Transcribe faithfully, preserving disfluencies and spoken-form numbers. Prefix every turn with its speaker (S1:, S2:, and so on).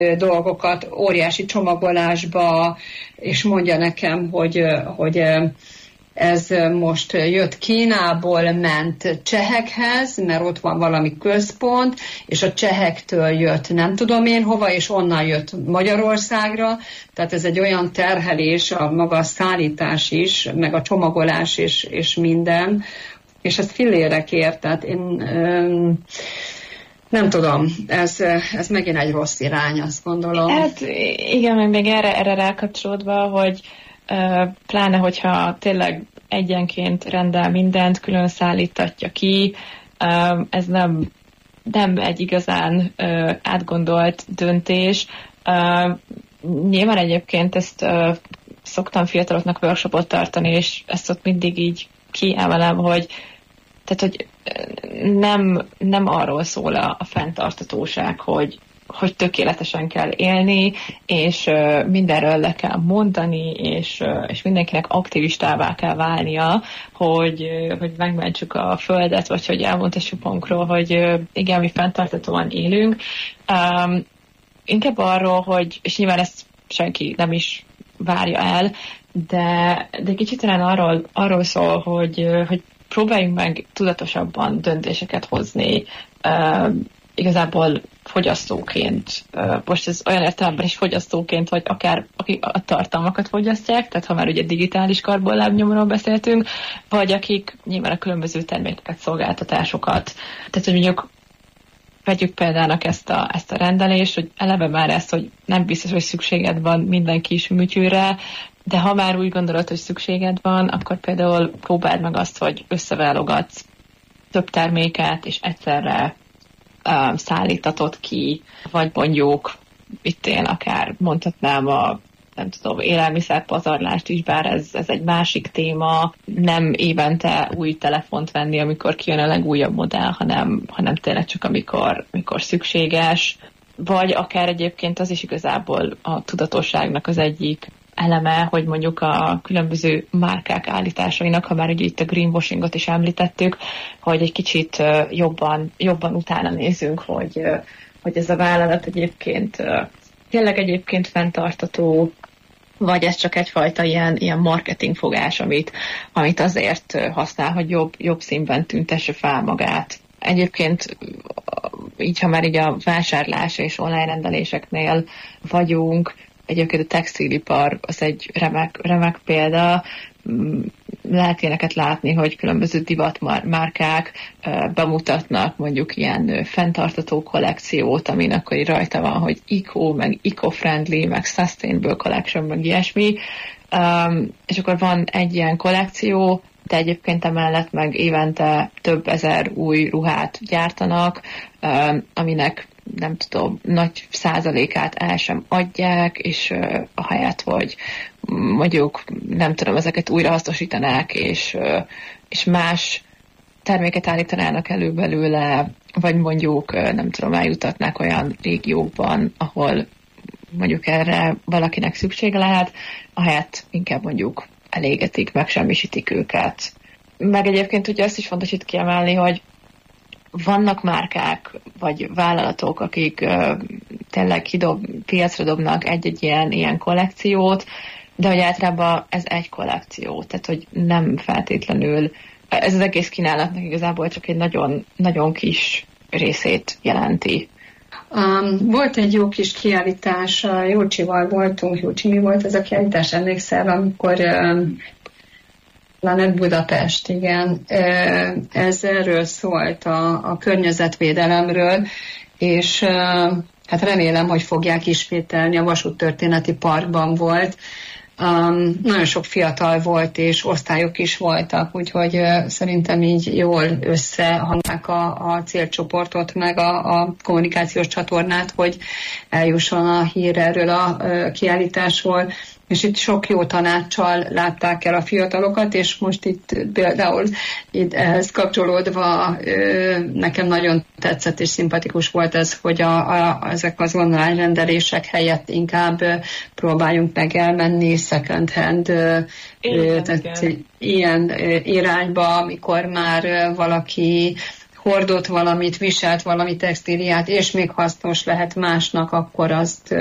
S1: dolgokat óriási csomagolásba, és mondja nekem, hogy, hogy ez most jött Kínából, ment csehekhez, mert ott van valami központ, és a csehektől jött nem tudom én hova, és onnan jött Magyarországra. Tehát ez egy olyan terhelés, a maga a szállítás is, meg a csomagolás és, és minden, és ezt fillérekért, tehát én öm, nem tudom, ez, ez megint egy rossz irány, azt gondolom.
S2: Hát igen, meg még erre, erre rákapcsolódva, hogy uh, pláne, hogyha tényleg egyenként rendel mindent, külön szállítatja ki, uh, ez nem, nem egy igazán uh, átgondolt döntés. Uh, nyilván egyébként ezt uh, szoktam fiataloknak workshopot tartani, és ezt ott mindig így kiemelem, hogy tehát, hogy nem, nem arról szól a, a fenntarthatóság, hogy, hogy tökéletesen kell élni, és uh, mindenről le kell mondani, és, uh, és mindenkinek aktivistává kell válnia, hogy, uh, hogy megmentsük a földet, vagy hogy elmondhassuk magunkról, hogy uh, igen, mi fenntarthatóan élünk. Um, inkább arról, hogy, és nyilván ezt senki nem is várja el, de, de kicsit talán arról, arról szól, hogy, uh, hogy próbáljunk meg tudatosabban döntéseket hozni, uh, igazából fogyasztóként. Uh, most ez olyan értelemben is fogyasztóként, hogy akár akik a tartalmakat fogyasztják, tehát ha már ugye digitális karbonlábnyomról beszéltünk, vagy akik nyilván a különböző termékeket, szolgáltatásokat. Tehát, hogy mondjuk vegyük példának ezt a, ezt a rendelést, hogy eleve már ezt, hogy nem biztos, hogy szükséged van minden kis műtyűre, de ha már úgy gondolod, hogy szükséged van, akkor például próbáld meg azt, hogy összeválogatsz több terméket, és egyszerre um, szállítatod ki, vagy mondjuk itt én akár mondhatnám a nem tudom, élelmiszerpazarlást is, bár ez, ez egy másik téma, nem évente új telefont venni, amikor kijön a legújabb modell, hanem, hanem tényleg csak amikor, amikor szükséges, vagy akár egyébként az is igazából a tudatosságnak az egyik eleme, hogy mondjuk a különböző márkák állításainak, ha már ugye itt a greenwashingot is említettük, hogy egy kicsit jobban, jobban utána nézzünk, hogy, hogy ez a vállalat egyébként tényleg egyébként fenntartató, vagy ez csak egyfajta ilyen, ilyen marketingfogás, amit, amit azért használ, hogy jobb, jobb színben tüntesse fel magát. Egyébként így, ha már így a vásárlás és online rendeléseknél vagyunk, egyébként a textilipar az egy remek, remek példa. Lehet ilyeneket látni, hogy különböző divatmárkák bemutatnak mondjuk ilyen fenntartató kollekciót, amin akkor így rajta van, hogy eco, meg eco-friendly, meg sustainable collection, meg ilyesmi. Um, és akkor van egy ilyen kollekció, de egyébként emellett meg évente több ezer új ruhát gyártanak, um, aminek nem tudom, nagy százalékát el sem adják, és uh, ahelyett, hogy mondjuk, nem tudom, ezeket újrahasznosítanák, és, uh, és más terméket állítanának elő belőle, vagy mondjuk, uh, nem tudom, eljutatnák olyan régiókban, ahol mondjuk erre valakinek szüksége lehet, ahelyett inkább mondjuk elégetik, megsemmisítik őket. Meg egyébként ugye azt is fontos itt kiemelni, hogy vannak márkák, vagy vállalatok, akik uh, tényleg kidob, piacra dobnak egy-egy ilyen, ilyen kollekciót, de hogy általában ez egy kollekció, tehát hogy nem feltétlenül, ez az egész kínálatnak igazából csak egy nagyon, nagyon kis részét jelenti.
S1: Um, volt egy jó kis kiállítás, a Jócsival voltunk, Jócsi, mi volt ez a kiállítás, emlékszel, amikor um, Planet Budapest, igen, ez erről szólt a, a környezetvédelemről, és hát remélem, hogy fogják ismételni, a Vasúttörténeti Parkban volt. Um, nagyon sok fiatal volt, és osztályok is voltak, úgyhogy uh, szerintem így jól összehangják a, a célcsoportot, meg a, a kommunikációs csatornát, hogy eljusson a hír erről a uh, kiállításról, és itt sok jó tanáccsal látták el a fiatalokat, és most itt például itt ehhez kapcsolódva ö, nekem nagyon tetszett és szimpatikus volt ez, hogy a, a, ezek az online rendelések helyett inkább ö, próbáljunk meg elmenni second hand ö, ö, tehát ilyen ö, irányba, amikor már ö, valaki hordott valamit, viselt valami textíliát, és még hasznos lehet másnak, akkor azt